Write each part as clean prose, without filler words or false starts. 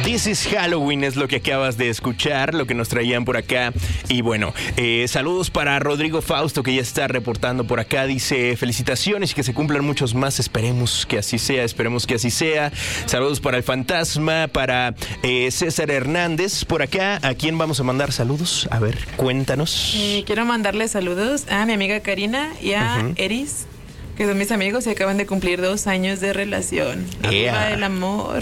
This is Halloween es lo que acabas de escuchar, lo que nos traían por acá. Y bueno, saludos para Rodrigo Fausto, que ya está reportando por acá. Dice, felicitaciones y que se cumplan muchos más. Esperemos que así sea, esperemos que así sea. Saludos para el Fantasma, para César Hernández. Por acá, ¿a quién vamos a mandar saludos? A ver, cuéntanos. Quiero mandarle saludos a mi amiga Karina y a Eris, que son mis amigos y acaban de cumplir 2 años de relación. ¡Viva el amor!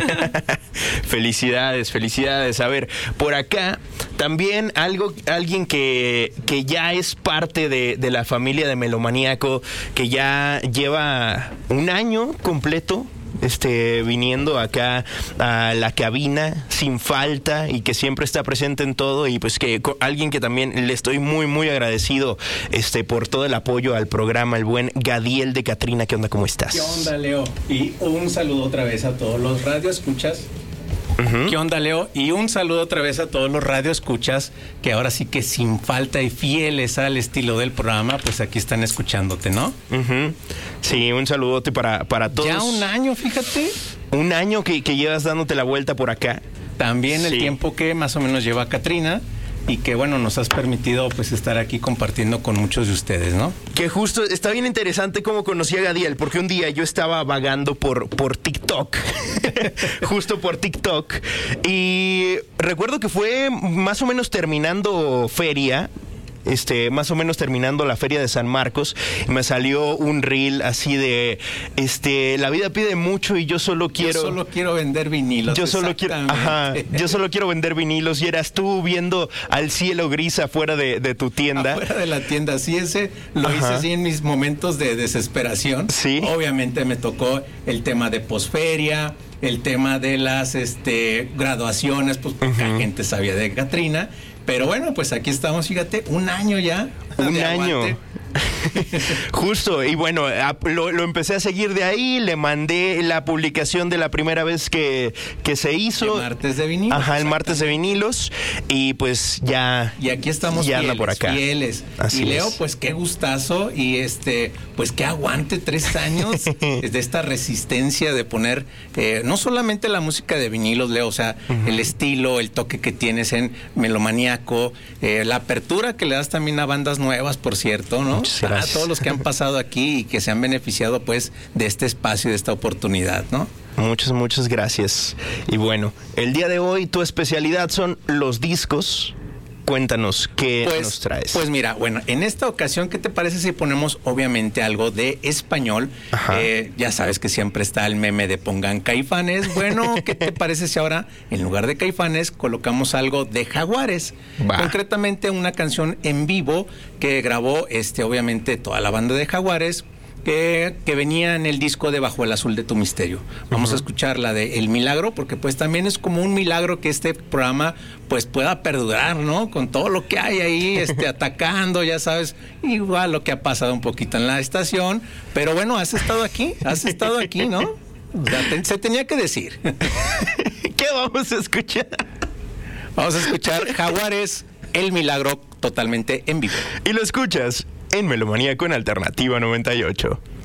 Felicidades, felicidades. A ver, por acá también alguien que ya es parte de la familia de Melomaníaco, que ya lleva un año completo viniendo acá a la cabina sin falta y que siempre está presente en todo, y pues que alguien que también le estoy muy muy agradecido por todo el apoyo al programa, el buen Gadiel de Catrina. ¿Qué onda? ¿Cómo estás? ¿Qué onda, Leo? Y un saludo otra vez a todos los radioescuchas. ¿Qué onda, Leo? Y un saludo otra vez a todos los radioescuchas que ahora sí que sin falta y fieles al estilo del programa, pues aquí están escuchándote, ¿no? Sí, un saludote para todos. Ya un año, fíjate. Un año que llevas dándote la vuelta por acá. También el tiempo que más o menos lleva Catrina. Y que bueno, nos has permitido pues estar aquí compartiendo con muchos de ustedes, ¿no? Que justo está bien interesante cómo conocí a Gadiel, porque un día yo estaba vagando por TikTok, justo por TikTok, y recuerdo que fue más o menos terminando feria, más o menos terminando la feria de San Marcos, y me salió un reel así de, la vida pide mucho y yo solo quiero vender vinilos. Yo solo quiero vender vinilos, y eras tú viendo al cielo gris afuera de tu tienda. Afuera de la tienda, sí, ese lo hice así en mis momentos de desesperación. Sí. Obviamente me tocó el tema de posferia, el tema de las graduaciones, pues poca gente sabía de Catrina. Pero bueno, pues aquí estamos, fíjate, un año ya. Un año. Justo, y bueno, lo empecé a seguir de ahí, le mandé la publicación de la primera vez que se hizo. El martes de vinilos. Ajá, el martes de vinilos, y pues ya. Y aquí estamos ya fieles, anda por acá. Fieles. Así y Leo, es. Pues qué gustazo, y pues que aguante 3 años de esta resistencia de poner no solamente la música de vinilos, Leo, o sea, el estilo, el toque que tienes en Melomaníaco, la apertura que le das también a bandas nuevas, por cierto, ¿no? A todos los que han pasado aquí y que se han beneficiado pues de este espacio y de esta oportunidad, ¿no? Muchas gracias. Y bueno, el día de hoy tu especialidad son los discos. Cuéntanos, ¿qué nos traes? Pues mira, bueno, en esta ocasión, ¿qué te parece si ponemos obviamente algo de español? Ya sabes que siempre está el meme de pongan Caifanes. Bueno, ¿qué te parece si ahora, en lugar de Caifanes, colocamos algo de Jaguares? Concretamente una canción en vivo que grabó obviamente toda la banda de Jaguares, que venía en el disco de Bajo el Azul de tu Misterio. Vamos a escuchar la de El Milagro, porque pues también es como un milagro que este programa pues pueda perdurar, ¿no? Con todo lo que hay ahí, atacando, ya sabes, igual lo que ha pasado un poquito en la estación, pero bueno, has estado aquí, ¿no? O sea, se tenía que decir. ¿Qué vamos a escuchar? Vamos a escuchar Jaguares, El Milagro, totalmente en vivo. Y lo escuchas en Melomanía con Alternativa 98.